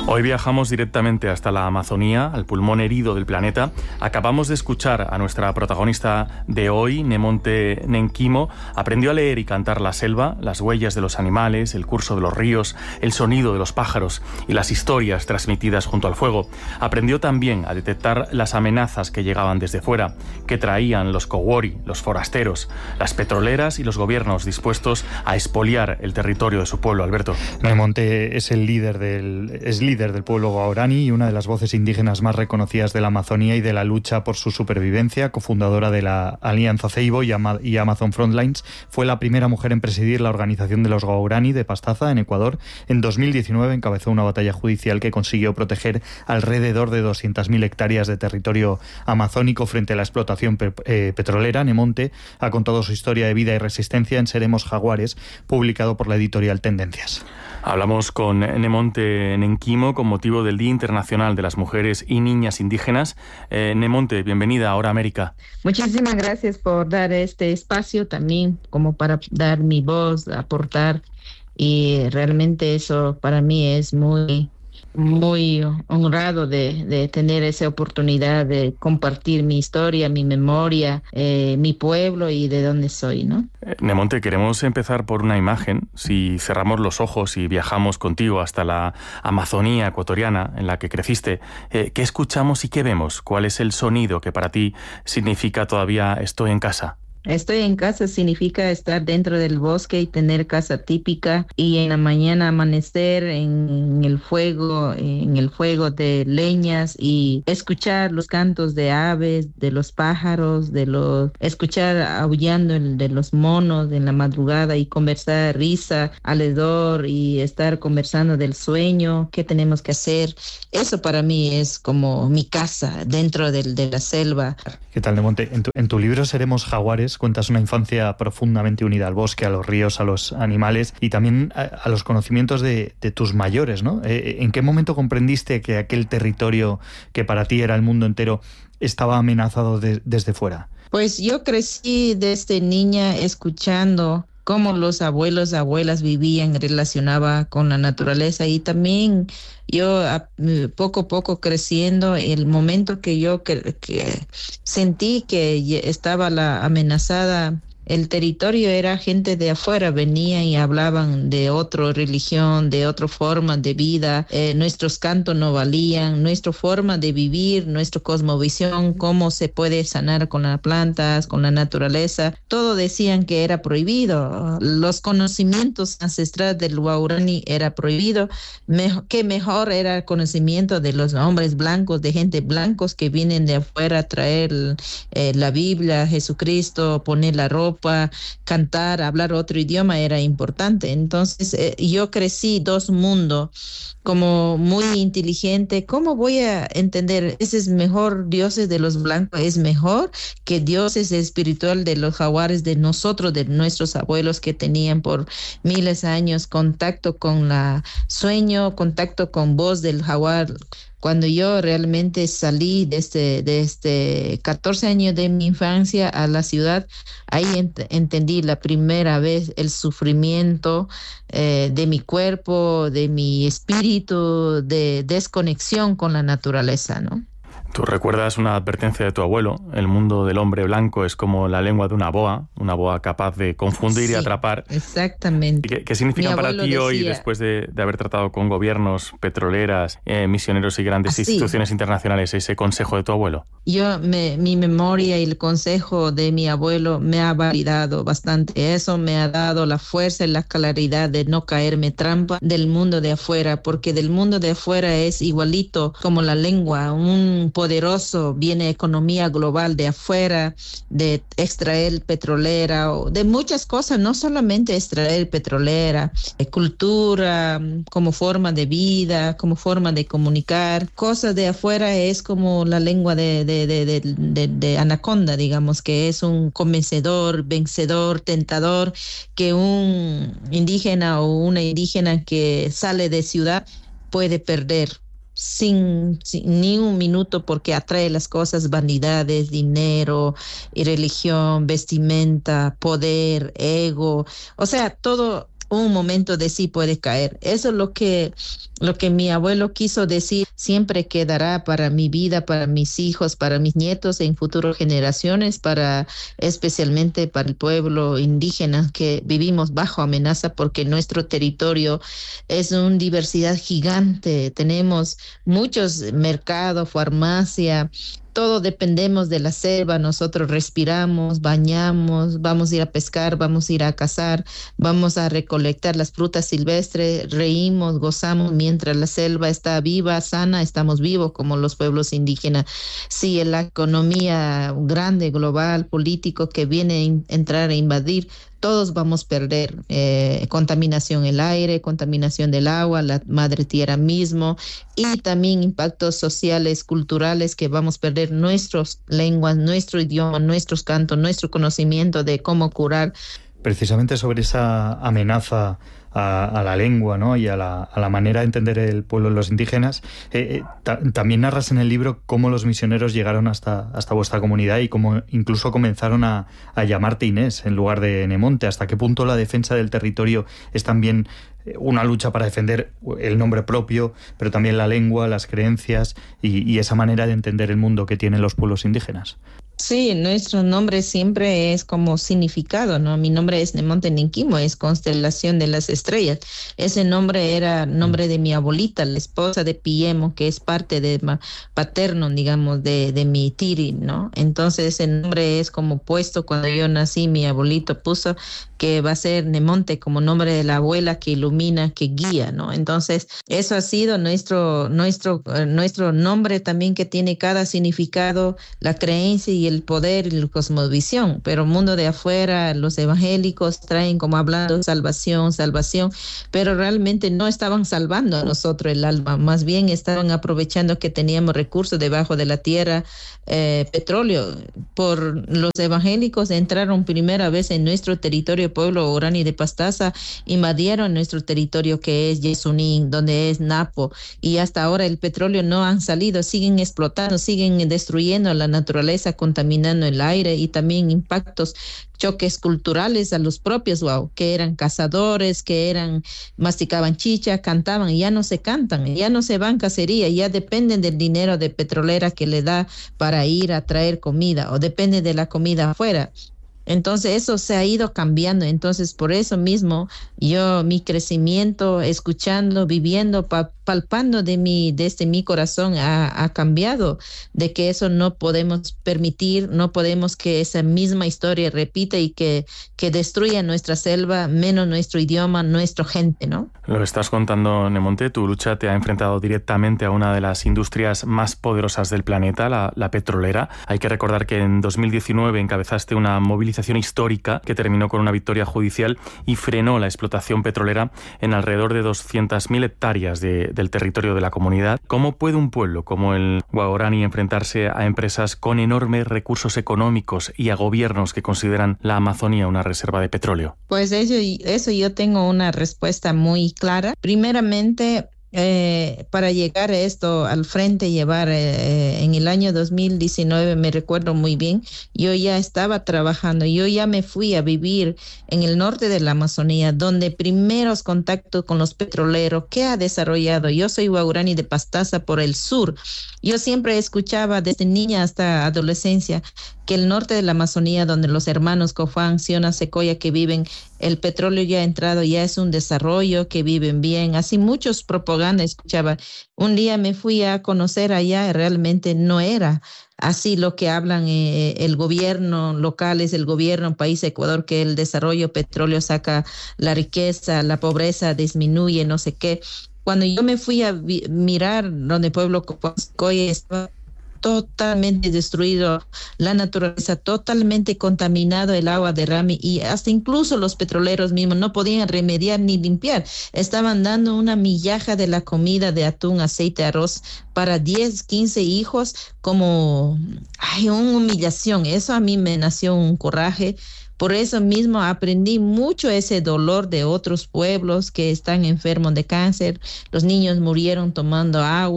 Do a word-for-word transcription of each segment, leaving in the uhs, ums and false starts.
Hoy viajamos directamente hasta la Amazonía, al pulmón herido del planeta. Acabamos de escuchar a nuestra protagonista de hoy, Nemonte Nenquimo. Aprendió a leer y cantar la selva, las huellas de los animales, el curso de los ríos, el sonido de los pájaros y las historias transmitidas junto al fuego. Aprendió también a detectar las amenazas que llegaban desde fuera, que traían los Kowori, los forasteros, las petroleras y los gobiernos dispuestos a expoliar el territorio de su pueblo. Alberto. Nemonte es el líder del es líder del pueblo guaraní y una de las voces indígenas más reconocidas de la Amazonía y de la lucha por su supervivencia, cofundadora de la Alianza Ceibo y, Ama- y Amazon Frontlines. Fue la primera mujer en presidir la organización de los guaraní de Pastaza, en Ecuador. En dos mil diecinueve encabezó una batalla judicial que consiguió proteger alrededor de doscientas mil hectáreas de territorio amazónico frente a la explotación pe- eh, petrolera. Nemonte ha contado su historia de vida y resistencia en Seremos Jaguares, publicado por la editorial Tendencias. Hablamos con Nemonte Nenquimo con motivo del Día Internacional de las Mujeres y Niñas Indígenas. Eh, Nemonte, bienvenida a Hora América. Muchísimas gracias por dar este espacio también como para dar mi voz, aportar, y realmente eso para mí es muy... muy honrado de, de tener esa oportunidad de compartir mi historia, mi memoria, eh, mi pueblo y de dónde soy, ¿no? Eh, Nemonte, queremos empezar por una imagen. Si cerramos los ojos y viajamos contigo hasta la Amazonía ecuatoriana en la que creciste, eh, ¿qué escuchamos y qué vemos? ¿Cuál es el sonido que para ti significa todavía estoy en casa? Estoy en casa significa estar dentro del bosque y tener casa típica, y en la mañana amanecer en el fuego, en el fuego de leñas, y escuchar los cantos de aves, de los pájaros, de los escuchar aullando el, de los monos en la madrugada, y conversar risa alrededor y estar conversando del sueño, qué tenemos que hacer. Eso para mí es como mi casa dentro del, de la selva. ¿Qué tal, Nemonte? En tu, en tu libro Seremos Jaguares cuentas una infancia profundamente unida al bosque, a los ríos, a los animales y también a, a los conocimientos de, de tus mayores, ¿no? Eh, ¿En qué momento comprendiste que aquel territorio que para ti era el mundo entero estaba amenazado de, desde fuera? Pues yo crecí desde niña escuchando cómo los abuelos, abuelas vivían, relacionaba con la naturaleza, y también yo a, poco a poco creciendo, el momento que yo que, que sentí que estaba la amenazada el territorio, era gente de afuera, venían y hablaban de otra religión, de otra forma de vida, eh, nuestros cantos no valían, nuestra forma de vivir, nuestra cosmovisión, cómo se puede sanar con las plantas, con la naturaleza, todo decían que era prohibido, los conocimientos ancestrales del guaraní era prohibido, Me- que mejor era el conocimiento de los hombres blancos, de gente blancos que vienen de afuera a traer eh, la Biblia, Jesucristo, poner la ropa, cantar, hablar otro idioma era importante. Entonces eh, yo crecí dos mundos, como muy inteligente. ¿Cómo voy a entender? Ese es mejor, dioses de los blancos es mejor que dioses espiritual de los jaguares, de nosotros, de nuestros abuelos que tenían por miles de años contacto con la sueño, contacto con voz del jaguar. Cuando yo realmente salí desde, desde catorce años de mi infancia a la ciudad, ahí ent- entendí la primera vez el sufrimiento eh, de mi cuerpo, de mi espíritu, de desconexión con la naturaleza, ¿no? Tú recuerdas una advertencia de tu abuelo: el mundo del hombre blanco es como la lengua de una boa, una boa capaz de confundir Sí, y atrapar. Exactamente. ¿Qué, qué significa Mi para abuelo ti hoy, decía- después de, de haber tratado con gobiernos, petroleras, eh, misioneros y grandes Así. instituciones internacionales, ese consejo de tu abuelo? Yo, me, mi memoria y el consejo de mi abuelo me ha validado bastante. Eso me ha dado la fuerza y la claridad de no caerme trampa del mundo de afuera, porque del mundo de afuera es igualito como la lengua, un poderoso, viene economía global de afuera, de extraer petrolera, o de muchas cosas, no solamente extraer petrolera, de cultura, como forma de vida, como forma de comunicar. Cosas de afuera es como la lengua de, de, de, de, de, de anaconda, digamos, que es un convencedor, vencedor, tentador, que un indígena o una indígena que sale de ciudad puede perder. Sin, sin ni un minuto, porque atrae las cosas, vanidades, dinero y religión, vestimenta, poder, ego, o sea, todo un momento de sí puede caer. Eso es lo que, lo que mi abuelo quiso decir, siempre quedará para mi vida, para mis hijos, para mis nietos en futuras generaciones, para especialmente para el pueblo indígena que vivimos bajo amenaza porque nuestro territorio es una diversidad gigante. Tenemos muchos mercados, farmacia, todo dependemos de la selva, nosotros respiramos, bañamos, vamos a ir a pescar, vamos a ir a cazar, vamos a recolectar las frutas silvestres, reímos, gozamos mientras la selva está viva, sana, estamos vivos como los pueblos indígenas. Si la economía grande, global, político que viene a entrar a invadir, todos vamos a perder eh, contaminación del aire, contaminación del agua, la madre tierra mismo, y también impactos sociales, culturales, que vamos a perder nuestras lenguas, nuestro idioma, nuestros cantos, nuestro conocimiento de cómo curar. Precisamente sobre esa amenaza a, a la lengua, ¿no? Y a la, a la manera de entender el pueblo de los indígenas, eh, eh, ta, también narras en el libro cómo los misioneros llegaron hasta, hasta vuestra comunidad y cómo incluso comenzaron a, a llamarte Inés en lugar de Nemonte. ¿Hasta qué punto la defensa del territorio es también una lucha para defender el nombre propio, pero también la lengua, las creencias y, y esa manera de entender el mundo que tienen los pueblos indígenas? Sí, nuestro nombre siempre es como significado, ¿no? Mi nombre es Nemonte Nenquimo, es constelación de las estrellas. Ese nombre era nombre de mi abuelita, la esposa de Piemo, que es parte de paterno, digamos, de, de mi tiri, ¿no? Entonces ese nombre es como puesto cuando yo nací, mi abuelito puso que va a ser Nemonte como nombre de la abuela que ilumina, que guía, ¿no? Entonces eso ha sido nuestro, nuestro, uh, nuestro nombre también, que tiene cada significado, la creencia y el poder y la cosmovisión, pero el mundo de afuera, los evangélicos traen como hablando salvación, salvación, pero realmente no estaban salvando a nosotros el alma, más bien estaban aprovechando que teníamos recursos debajo de la tierra, eh, petróleo. Por los evangélicos entraron primera vez en nuestro territorio, pueblo Orani de Pastaza, invadieron nuestro territorio que es Yesunín, donde es Napo, y hasta ahora el petróleo no han salido, siguen explotando, siguen destruyendo la naturaleza, contaminando el aire, y también impactos, choques culturales a los propios wow, que eran cazadores, que eran masticaban chicha, cantaban, y ya no se cantan, ya no se van cacería, ya dependen del dinero de petrolera que le da para ir a traer comida, o depende de la comida afuera. Entonces eso se ha ido cambiando. Entonces por eso mismo yo, mi crecimiento, escuchando, viviendo, pa- palpando de mi, desde mi corazón ha, ha cambiado, de que eso no podemos permitir, no podemos que esa misma historia repita y que, que destruya nuestra selva, menos nuestro idioma, nuestra gente, ¿no? Lo estás contando, Nemonte, tu lucha te ha enfrentado directamente a una de las industrias más poderosas del planeta, la, la petrolera. Hay que recordar que en dos mil diecinueve encabezaste una movilización histórica que terminó con una victoria judicial y frenó la explotación petrolera en alrededor de doscientas mil hectáreas de, del territorio de la comunidad. ¿Cómo puede un pueblo como el Waorani enfrentarse a empresas con enormes recursos económicos y a gobiernos que consideran la Amazonía una reserva de petróleo? Pues eso, eso yo tengo una respuesta muy clara. Primeramente, Eh, para llegar a esto al frente, llevar eh, en el año dos mil diecinueve, me recuerdo muy bien, yo ya estaba trabajando, yo ya me fui a vivir en el norte de la Amazonía, donde primeros contactos con los petroleros que ha desarrollado. Yo soy Waorani de Pastaza por el sur. Yo siempre escuchaba desde niña hasta adolescencia que el norte de la Amazonía, donde los hermanos Cofán, Siona, Secoya que viven, el petróleo ya ha entrado, ya es un desarrollo, que viven bien. Así muchos propaganda escuchaba. Un día me fui a conocer allá y realmente no era así lo que hablan eh, el gobierno local, es el gobierno país Ecuador, que el desarrollo petróleo saca la riqueza, la pobreza disminuye, no sé qué. Cuando yo me fui a vi- mirar donde el pueblo Cocoy estaba totalmente destruido, la naturaleza totalmente contaminado, el agua de Rami, y hasta incluso los petroleros mismos no podían remediar ni limpiar, estaban dando una migaja de la comida de atún, aceite, arroz para diez, quince hijos, como ay, una humillación. Eso a mí me nació un coraje. Por eso mismo aprendí mucho ese dolor de otros pueblos que están enfermos de cáncer. Los niños murieron tomando agua.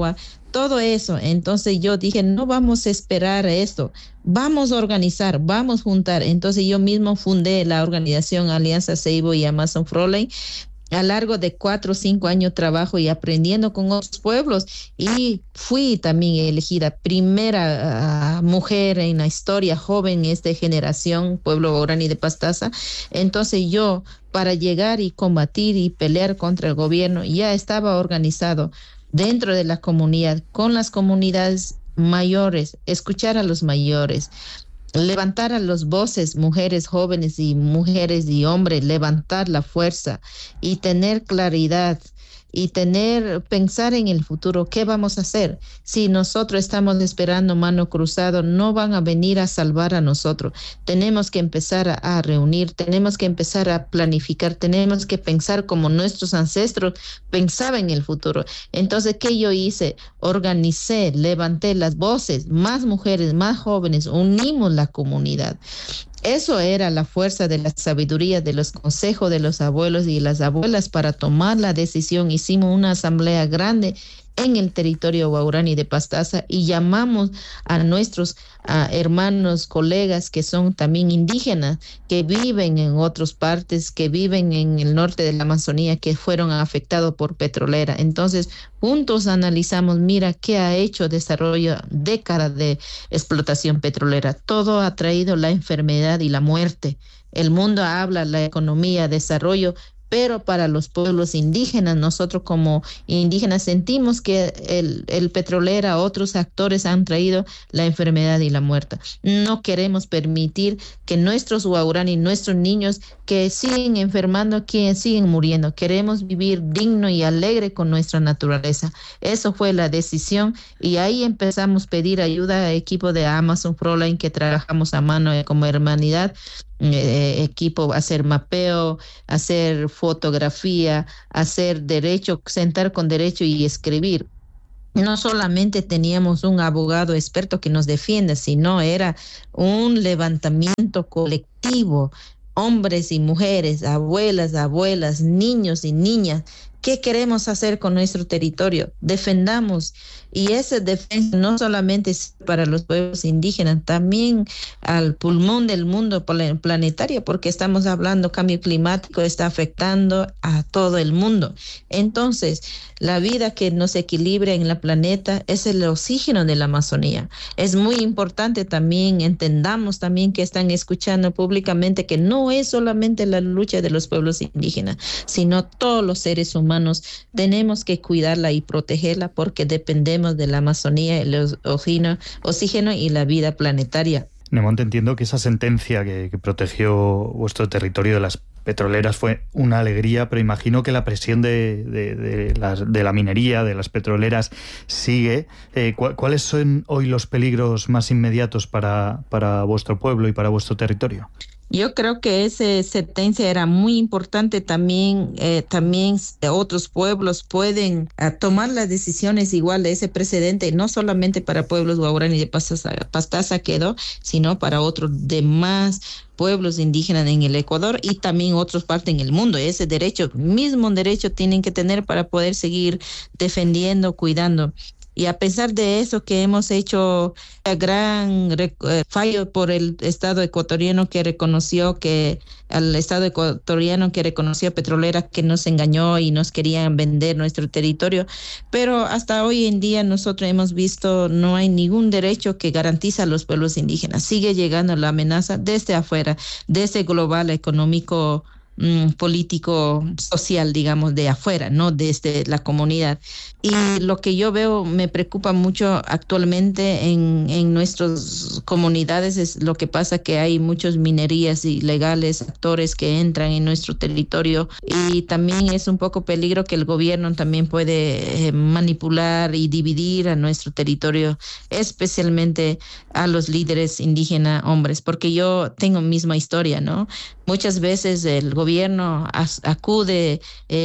todo eso. Entonces yo dije, no vamos a esperar esto, vamos a organizar, vamos a juntar. Entonces yo mismo fundé la organización Alianza Seibo y Amazon Frontline. A largo de cuatro o cinco años trabajo y aprendiendo con otros pueblos, y fui también elegida primera uh, mujer en la historia joven en esta generación, pueblo guaraní de Pastaza. Entonces yo, para llegar y combatir y pelear contra el gobierno, ya estaba organizado dentro de la comunidad, con las comunidades mayores, escuchar a los mayores, levantar a las voces, mujeres jóvenes y mujeres y hombres, levantar la fuerza y tener claridad y tener, pensar en el futuro, ¿qué vamos a hacer? Si nosotros estamos esperando mano cruzado, no van a venir a salvar a nosotros. Tenemos que empezar a, a reunir, tenemos que empezar a planificar, tenemos que pensar como nuestros ancestros pensaban en el futuro. Entonces, ¿qué yo hice? Organicé, levanté las voces, más mujeres, más jóvenes, unimos la comunidad. Eso era la fuerza de la sabiduría, de los consejos de los abuelos y las abuelas para tomar la decisión. Hicimos una asamblea grande en el territorio guaraní de Pastaza y llamamos a nuestros a hermanos, colegas que son también indígenas, que viven en otras partes, que viven en el norte de la Amazonía, que fueron afectados por petrolera. Entonces, juntos analizamos, mira, qué ha hecho desarrollo, décadas de explotación petrolera. Todo ha traído la enfermedad y la muerte. El mundo habla, la economía, desarrollo, pero para los pueblos indígenas, nosotros como indígenas sentimos que el, el petrolera, otros actores han traído la enfermedad y la muerte. No queremos permitir que nuestros guaraní, nuestros niños que siguen enfermando, que siguen muriendo. Queremos vivir digno y alegre con nuestra naturaleza. Eso fue la decisión y ahí empezamos a pedir ayuda a equipo de Amazon Frontline que trabajamos a mano como hermanidad. Eh, equipo, hacer mapeo, hacer fotografía, hacer derecho, sentar con derecho y escribir. No solamente teníamos un abogado experto que nos defiende, sino era un levantamiento colectivo, hombres y mujeres, abuelas, abuelas, niños y niñas. ¿Qué queremos hacer con nuestro territorio? Defendamos. Y esa defensa no solamente es para los pueblos indígenas, también al pulmón del mundo planetario, porque estamos hablando cambio climático, está afectando a todo el mundo. Entonces, la vida que nos equilibra en el planeta es el oxígeno de la Amazonía. Es muy importante también, entendamos también que están escuchando públicamente que no es solamente la lucha de los pueblos indígenas, sino todos los seres humanos. Tenemos que cuidarla y protegerla porque dependemos de la Amazonía, el oxígeno, oxígeno y la vida planetaria. Nemonte, entiendo que esa sentencia que, que protegió vuestro territorio de las petroleras fue una alegría, pero imagino que la presión de, de, de, las, de la minería, de las petroleras, sigue. Eh, ¿cu- ¿Cuáles son hoy los peligros más inmediatos para, para vuestro pueblo y para vuestro territorio? Yo creo que esa sentencia era muy importante también, eh, también otros pueblos pueden uh, tomar las decisiones igual de ese precedente, no solamente para pueblos guaraní de Pastaza, Pastaza quedó, sino para otros demás pueblos indígenas en el Ecuador y también otras partes en el mundo. Ese derecho, mismo derecho tienen que tener para poder seguir defendiendo, cuidando. Y a pesar de eso que hemos hecho un gran rec- fallo por el Estado ecuatoriano que reconoció que, al Estado ecuatoriano que reconoció a Petrolera que nos engañó y nos querían vender nuestro territorio, pero hasta hoy en día nosotros hemos visto no hay ningún derecho que garantiza a los pueblos indígenas. Sigue llegando la amenaza desde afuera, desde global económico, político, social, digamos, de afuera, no desde la comunidad. Y lo que yo veo me preocupa mucho actualmente en, en nuestras comunidades es lo que pasa que hay muchas minerías ilegales, actores que entran en nuestro territorio y también es un poco peligro que el gobierno también puede eh, manipular y dividir a nuestro territorio, especialmente a los líderes indígenas hombres, porque yo tengo misma historia, ¿no? Muchas veces el gobierno as, acude,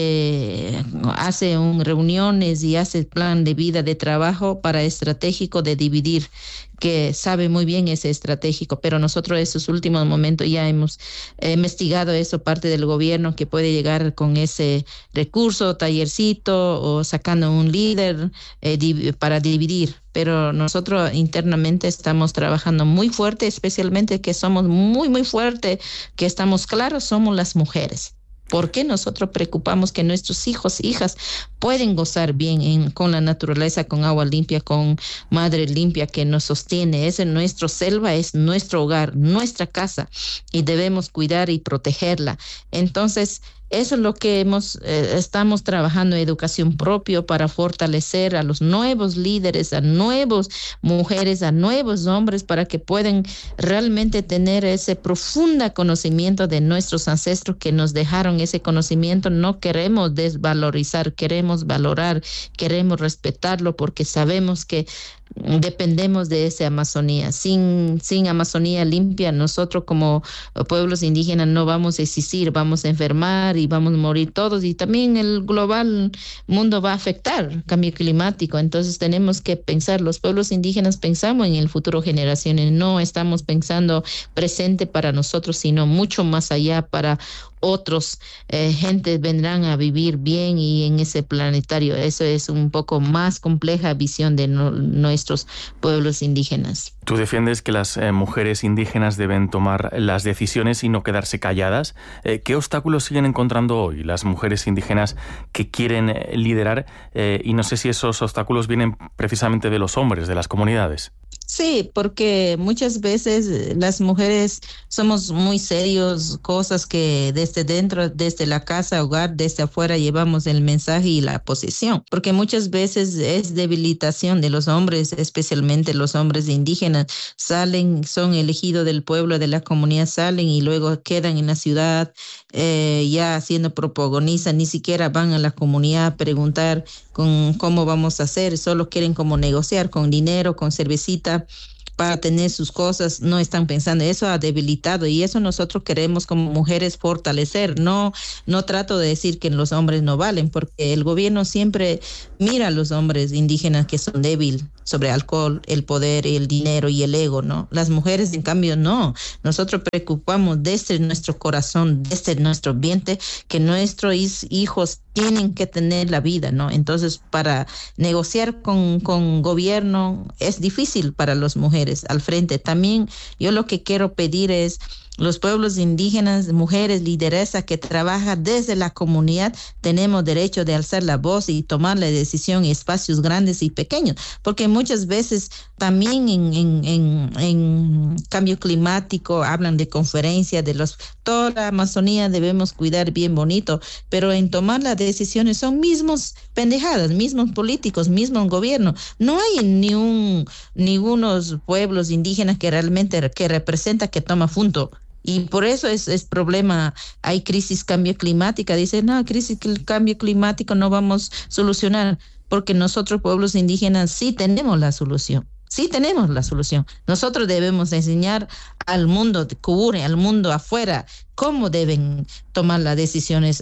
eh, hace un, reuniones y hace plan de vida, de trabajo para estratégico de dividir, que sabe muy bien ese estratégico, pero nosotros esos últimos momentos ya hemos eh, investigado eso, parte del gobierno que puede llegar con ese recurso, tallercito o sacando un líder eh, di- para dividir. Pero nosotros internamente estamos trabajando muy fuerte, especialmente que somos muy, muy fuerte, que estamos claros, somos las mujeres. ¿Por qué nosotros preocupamos que nuestros hijos, hijas pueden gozar bien en, con la naturaleza, con agua limpia, con madre limpia que nos sostiene? Esa es nuestra selva, es nuestro hogar, nuestra casa y debemos cuidar y protegerla. Entonces, eso es lo que hemos, eh, estamos trabajando en educación propia para fortalecer a los nuevos líderes, a nuevas mujeres, a nuevos hombres, para que puedan realmente tener ese profundo conocimiento de nuestros ancestros que nos dejaron ese conocimiento. No queremos desvalorizar, queremos valorar, queremos respetarlo, porque sabemos que dependemos de esa Amazonía. Sin, sin Amazonía limpia, nosotros como pueblos indígenas no vamos a existir, vamos a enfermar y vamos a morir todos, y también el global mundo va a afectar cambio climático. Entonces tenemos que pensar, los pueblos indígenas pensamos en el futuro generaciones, no estamos pensando presente para nosotros, sino mucho más allá para otros eh, gentes vendrán a vivir bien y en ese planetario. Eso es un poco más compleja visión de no, nuestros pueblos indígenas. Tú defiendes que las eh, mujeres indígenas deben tomar las decisiones y no quedarse calladas. Eh, ¿Qué obstáculos siguen encontrando hoy las mujeres indígenas que quieren eh, liderar? Eh, y no sé si esos obstáculos vienen precisamente de los hombres, de las comunidades. Sí, porque muchas veces las mujeres somos muy serios, cosas que desde dentro, desde la casa, hogar, desde afuera llevamos el mensaje y la posición, porque muchas veces es debilitación de los hombres, especialmente los hombres indígenas, salen, son elegidos del pueblo, de la comunidad, salen y luego quedan en la ciudad eh, ya siendo protagonistas, ni siquiera van a la comunidad a preguntar con cómo vamos a hacer, solo quieren como negociar con dinero, con cervecita para tener sus cosas, no están pensando. Eso ha debilitado y eso nosotros queremos como mujeres fortalecer. No, no trato de decir que los hombres no valen, porque el gobierno siempre mira a los hombres indígenas que son débiles sobre alcohol, el poder, el dinero y el ego, ¿no? Las mujeres, en cambio, no. Nosotros preocupamos desde nuestro corazón, desde nuestro ambiente, que nuestros hijos tienen que tener la vida, ¿no? Entonces, para negociar con, con gobierno es difícil para las mujeres al frente. También yo lo que quiero pedir es los pueblos indígenas, mujeres, lideresas que trabajan desde la comunidad, tenemos derecho de alzar la voz y tomar la decisión en espacios grandes y pequeños, porque muchas veces también en, en, en, en cambio climático hablan de conferencias, de los, toda la Amazonía debemos cuidar bien bonito, pero en tomar las decisiones son mismos pendejadas, mismos políticos, mismos gobiernos. No hay ni un, ni unos pueblos indígenas que realmente que representa que toma punto. Y por eso es, es problema, hay crisis cambio climática. Dicen, no, crisis cambio climático no vamos a solucionar, porque nosotros pueblos indígenas sí tenemos la solución. Sí tenemos la solución. Nosotros debemos enseñar al mundo que cubre, al mundo afuera, cómo deben tomar las decisiones,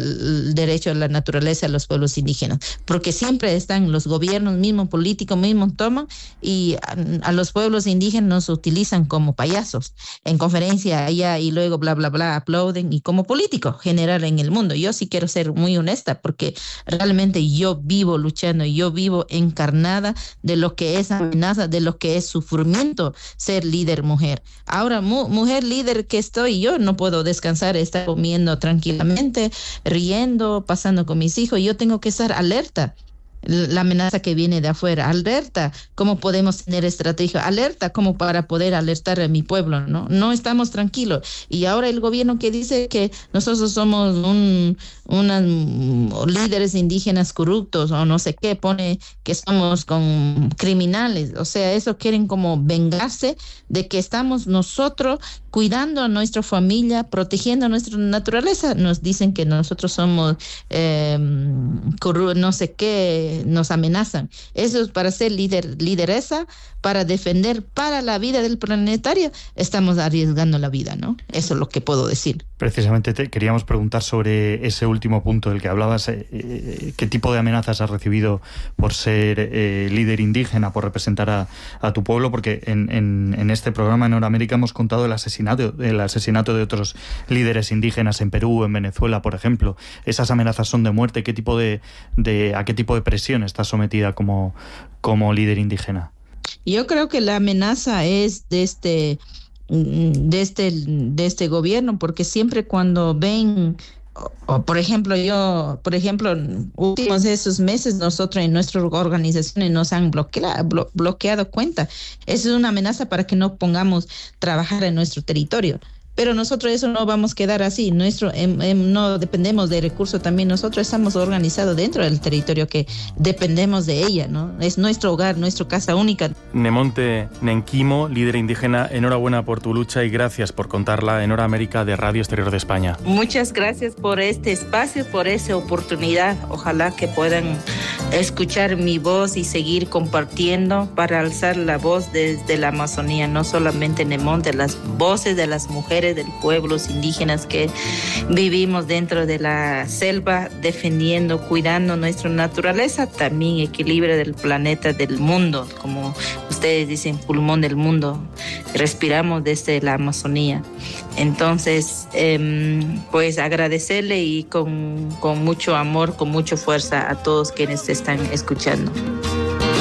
el derecho a la naturaleza de los pueblos indígenas, porque siempre están los gobiernos mismos, políticos mismos toman y a, a los pueblos indígenas nos utilizan como payasos en conferencia allá y luego bla bla bla aplauden y como político general en el mundo. Yo sí quiero ser muy honesta, porque realmente yo vivo luchando, yo vivo encarnada de lo que es amenaza, de lo que es sufrimiento ser líder mujer. Ahora mu, mujer líder que estoy, yo no puedo descansar, estar comiendo tranquilamente, riendo, pasando con mis hijos. Yo tengo que estar alerta. La amenaza que viene de afuera, alerta, cómo podemos tener estrategia, alerta como para poder alertar a mi pueblo, ¿no? No estamos tranquilos. Y ahora el gobierno que dice que nosotros somos un, unas líderes indígenas corruptos o no sé qué, pone que somos con criminales. O sea, eso quieren como vengarse de que estamos nosotros cuidando a nuestra familia, protegiendo a nuestra naturaleza. Nos dicen que nosotros somos eh, corru- no sé qué, nos amenazan. Eso es para ser líder, lideresa, para defender para la vida del planetario. Estamos arriesgando la vida, ¿no? Eso es lo que puedo decir. Precisamente te queríamos preguntar sobre ese último punto del que hablabas. Eh, ¿Qué tipo de amenazas has recibido por ser eh, líder indígena, por representar a, a tu pueblo? Porque en, en, en este programa en Horamérica hemos contado el asesinato, el asesinato de otros líderes indígenas en Perú, en Venezuela, por ejemplo. ¿Esas amenazas son de muerte? ¿Qué tipo de, de, ¿A qué tipo de presión estás sometida como, como líder indígena? Yo creo que la amenaza es de este... de este de este gobierno, porque siempre cuando ven, o, o por ejemplo yo, por ejemplo, últimos de esos meses nosotros en nuestras organizaciones nos han bloqueado, blo, bloqueado cuenta. Eso es una amenaza para que no pongamos trabajar en nuestro territorio. Pero nosotros eso no vamos a quedar así. Nuestro em, em, no dependemos de recursos también. Nosotros estamos organizados dentro del territorio que dependemos de ella, ¿no? Es nuestro hogar, nuestra casa única. Nemonte Nenkimo, líder indígena, enhorabuena por tu lucha y gracias por contarla en Hora América de Radio Exterior de España. Muchas gracias por este espacio, por esa oportunidad. Ojalá que puedan escuchar mi voz y seguir compartiendo para alzar la voz desde la Amazonía, no solamente Nemonte, las voces de las mujeres de pueblos indígenas que vivimos dentro de la selva, defendiendo, cuidando nuestra naturaleza, también equilibrio del planeta, del mundo, como ustedes dicen, pulmón del mundo, respiramos desde la Amazonía. Entonces, eh, pues agradecerle y con, con mucho amor, con mucha fuerza a todos quienes están escuchando.